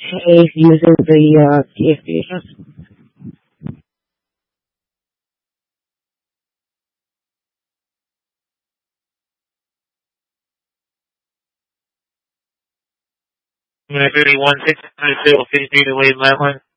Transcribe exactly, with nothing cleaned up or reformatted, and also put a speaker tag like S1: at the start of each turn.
S1: pay using the uh, T F Fusion.
S2: I'm going to thirty-one, six hundred, fifty-three to wave that one.